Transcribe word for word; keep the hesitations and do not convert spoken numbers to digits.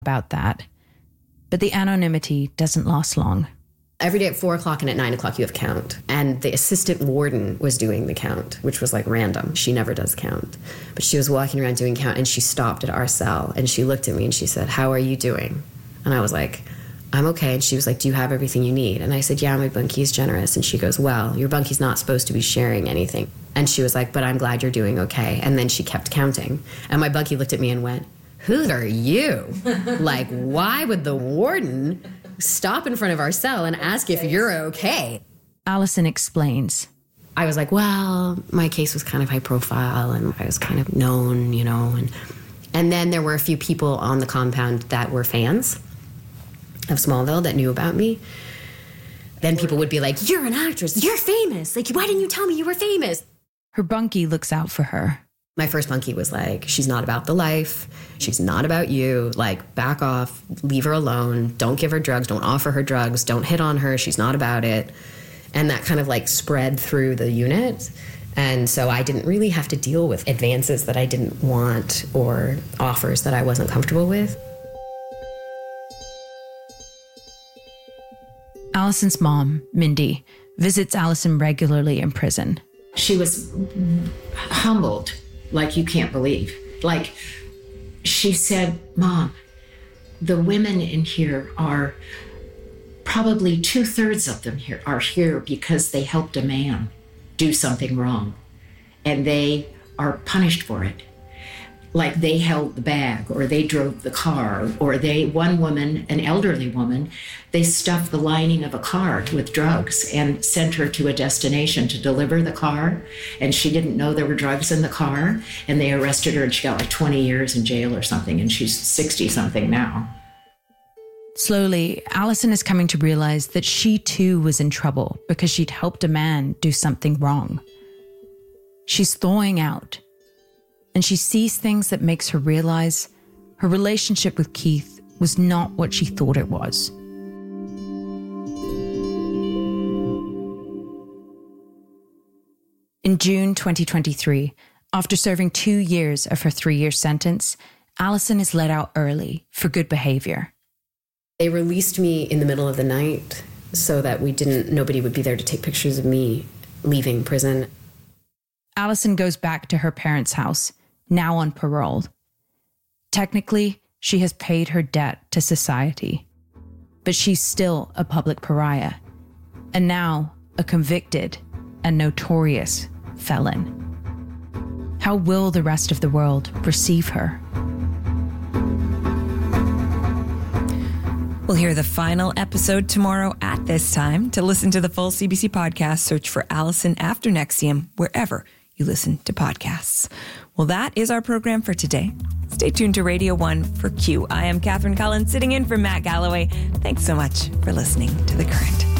about that. But the anonymity doesn't last long. Every day at four o'clock and at nine o'clock, you have count. And the assistant warden was doing the count, which was like random. She never does count. But she was walking around doing count, and she stopped at our cell, and she looked at me and she said, "How are you doing?" And I was like, "I'm okay." And she was like, "Do you have everything you need?" And I said, "Yeah, my bunkie is generous." And she goes, "Well, your bunkie's not supposed to be sharing anything." And she was like, "But I'm glad you're doing okay." And then she kept counting. And my bunkie looked at me and went, "Who are you? Like, why would the warden stop in front of our cell and ask if you're okay?" Allison explains. I was like, well, my case was kind of high profile and I was kind of known, you know. And, and then there were a few people on the compound that were fans of Smallville that knew about me. Then people would be like, "You're an actress. You're famous. Like, why didn't you tell me you were famous?" Her bunkie looks out for her. My first bunkie was like, "She's not about the life. She's not about you. Like, back off. Leave her alone. Don't give her drugs. Don't offer her drugs. Don't hit on her. She's not about it." And that kind of like spread through the unit. And so I didn't really have to deal with advances that I didn't want or offers that I wasn't comfortable with. Allison's mom, Mindy, visits Allison regularly in prison. She was humbled like you can't believe. Like, she said, "Mom, the women in here are probably two-thirds of them here are here because they helped a man do something wrong, and they are punished for it. Like, they held the bag, or they drove the car, or they, one woman, an elderly woman, they stuffed the lining of a car with drugs and sent her to a destination to deliver the car, and she didn't know there were drugs in the car, and they arrested her, and she got like twenty years in jail or something, and she's sixty-something now." Slowly, Allison is coming to realize that she too was in trouble because she'd helped a man do something wrong. She's thawing out, and she sees things that makes her realize her relationship with Keith was not what she thought it was. In June twenty twenty-three, after serving two years of her three-year sentence, Allison is let out early for good behavior. They released me in the middle of the night so that we didn't, nobody would be there to take pictures of me leaving prison. Allison goes back to her parents' house, now on parole. Technically, she has paid her debt to society, but she's still a public pariah, and now a convicted and notorious felon. How will the rest of the world receive her? We'll hear the final episode tomorrow at this time. To listen to the full C B C podcast, search for Allison After N X I V M wherever you listen to podcasts. Well, that is our program for today. Stay tuned to Radio one for Q. I am Catherine Cullen, sitting in for Matt Galloway. Thanks so much for listening to The Current.